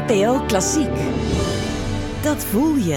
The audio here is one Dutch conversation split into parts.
NPO Klassiek. Dat voel je.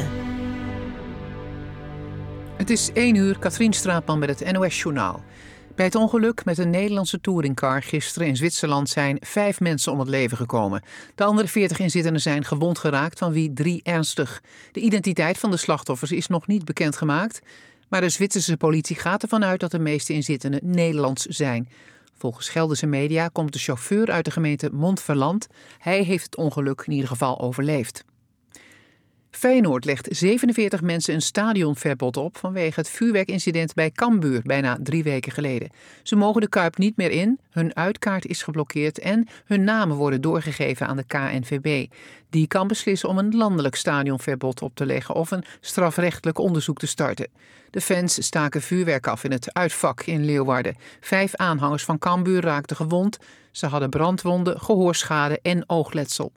Het is 1 uur, Katrien Straatman met het NOS-journaal. Bij het ongeluk met een Nederlandse touringcar gisteren in Zwitserland zijn 5 mensen om het leven gekomen. De andere 40 inzittenden zijn gewond geraakt, van wie 3 ernstig. De identiteit van de slachtoffers is nog niet bekendgemaakt, maar de Zwitserse politie gaat ervan uit dat de meeste inzittenden Nederlands zijn. Volgens Gelderse media komt de chauffeur uit de gemeente Montferland. Hij heeft het ongeluk in ieder geval overleefd. Feyenoord legt 47 mensen een stadionverbod op vanwege het vuurwerkincident bij Cambuur bijna 3 weken geleden. Ze mogen de Kuip niet meer in, hun uitkaart is geblokkeerd en hun namen worden doorgegeven aan de KNVB. Die kan beslissen om een landelijk stadionverbod op te leggen of een strafrechtelijk onderzoek te starten. De fans staken vuurwerk af in het uitvak in Leeuwarden. 5 aanhangers van Cambuur raakten gewond. Ze hadden brandwonden, gehoorschade en oogletsel.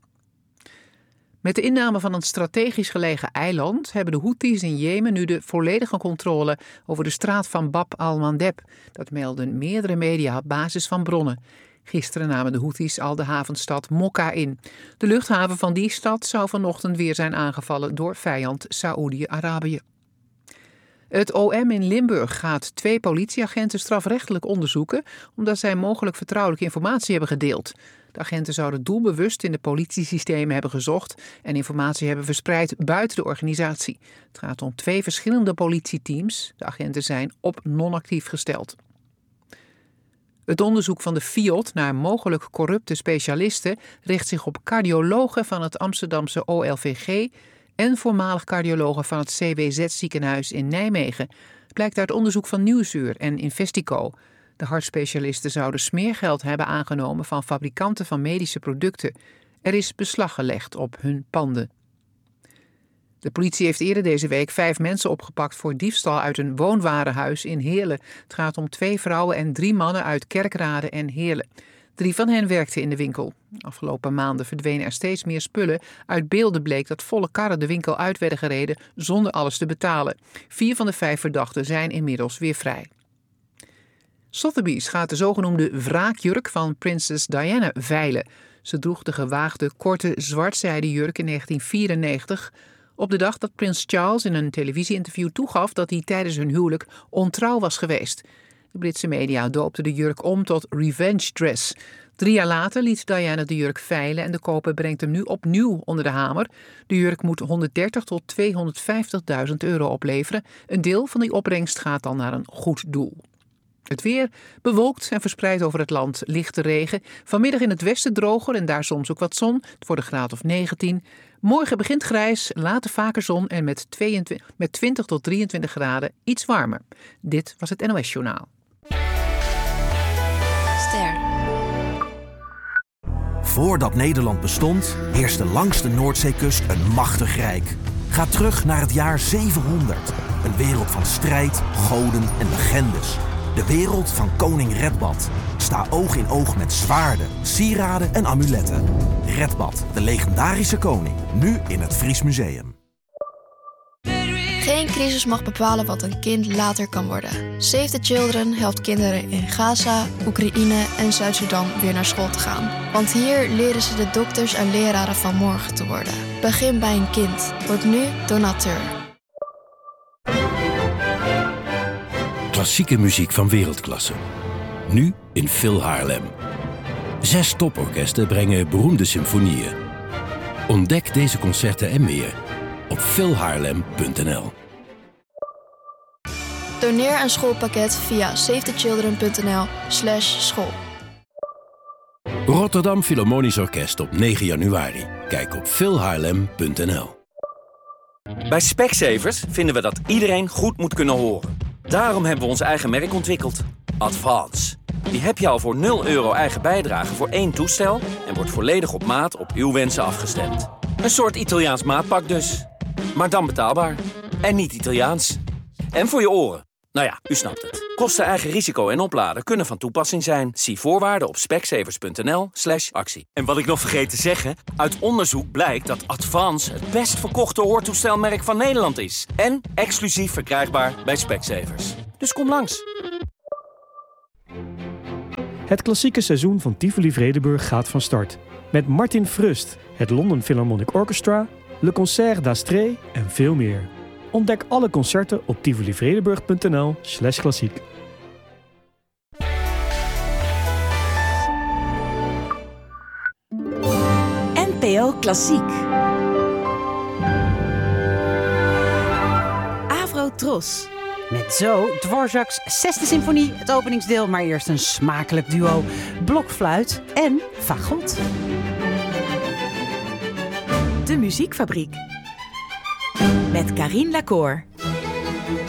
Met de inname van een strategisch gelegen eiland hebben de Houthis in Jemen nu de volledige controle over de straat van Bab al-Mandeb. Dat melden meerdere media op basis van bronnen. Gisteren namen de Houthis al de havenstad Mokka in. De luchthaven van die stad zou vanochtend weer zijn aangevallen door vijand Saoedi-Arabië. Het OM in Limburg gaat 2 politieagenten strafrechtelijk onderzoeken omdat zij mogelijk vertrouwelijke informatie hebben gedeeld. De agenten zouden doelbewust in de politiesystemen hebben gezocht en informatie hebben verspreid buiten de organisatie. Het gaat om 2 verschillende politieteams. De agenten zijn op non-actief gesteld. Het onderzoek van de FIOD naar mogelijk corrupte specialisten richt zich op cardiologen van het Amsterdamse OLVG en voormalig cardiologen van het CWZ-ziekenhuis in Nijmegen. Het blijkt uit onderzoek van Nieuwsuur en Investico. De hartspecialisten zouden smeergeld hebben aangenomen van fabrikanten van medische producten. Er is beslag gelegd op hun panden. De politie heeft eerder deze week 5 mensen opgepakt voor diefstal uit een woonwarenhuis in Heerlen. Het gaat om 2 vrouwen en 3 mannen uit Kerkrade en Heerlen. 3 van hen werkten in de winkel. Afgelopen maanden verdwenen er steeds meer spullen. Uit beelden bleek dat volle karren de winkel uit werden gereden zonder alles te betalen. 4 van de 5 verdachten zijn inmiddels weer vrij. Sotheby's gaat de zogenoemde wraakjurk van prinses Diana veilen. Ze droeg de gewaagde, korte, zwartzijden jurk in 1994... op de dag dat prins Charles in een televisieinterview toegaf dat hij tijdens hun huwelijk ontrouw was geweest. De Britse media doopten de jurk om tot revenge dress. 3 jaar later liet Diana de jurk veilen en de koper brengt hem nu opnieuw onder de hamer. De jurk moet 130 tot 250.000 euro opleveren. Een deel van die opbrengst gaat dan naar een goed doel. Het weer bewolkt en verspreid over het land lichte regen. Vanmiddag in het westen droger en daar soms ook wat zon. Het wordt een graad of 19. Morgen begint grijs, later vaker zon en met 20 tot 23 graden iets warmer. Dit was het NOS Journaal. Ster. Voordat Nederland bestond, heerste langs de Noordzeekust een machtig rijk. Ga terug naar het jaar 700. Een wereld van strijd, goden en legendes. De wereld van koning Redbad. Sta oog in oog met zwaarden, sieraden en amuletten. Redbad, de legendarische koning. Nu in het Fries Museum. Geen crisis mag bepalen wat een kind later kan worden. Save the Children helpt kinderen in Gaza, Oekraïne en Zuid-Sudan weer naar school te gaan. Want hier leren ze de dokters en leraren van morgen te worden. Begin bij een kind. Word nu donateur. Klassieke muziek van wereldklasse. Nu in Phil Haarlem. 6 toporkesten brengen beroemde symfonieën. Ontdek deze concerten en meer op philhaarlem.nl. Doneer een schoolpakket via savethechildren.nl/school. Rotterdam Philharmonisch Orkest op 9 januari. Kijk op philhaarlem.nl. Bij Specsavers vinden we dat iedereen goed moet kunnen horen. Daarom hebben we ons eigen merk ontwikkeld. Advance. Die heb je al voor €0 eigen bijdrage voor 1 toestel en wordt volledig op maat op uw wensen afgestemd. Een soort Italiaans maatpak dus. Maar dan betaalbaar. En niet Italiaans. En voor je oren. Nou ja, u snapt het. Kosten, eigen risico en opladen kunnen van toepassing zijn. Zie voorwaarden op specsavers.nl/actie. En wat ik nog vergeet te zeggen, uit onderzoek blijkt dat Advance het best verkochte hoortoestelmerk van Nederland is. En exclusief verkrijgbaar bij Specsavers. Dus kom langs. Het klassieke seizoen van Tivoli Vredenburg gaat van start. Met Martin Frust, het London Philharmonic Orchestra, Le Concert d'Astrée en veel meer. Ontdek alle concerten op tivolivredenburg.nl/klassiek. NPO Klassiek. Avro Tros. Met zo Dvorak's 6e symfonie, het openingsdeel, maar eerst een smakelijk duo. Blokfluit en fagot. De Muziekfabriek. Met Carine Lacour.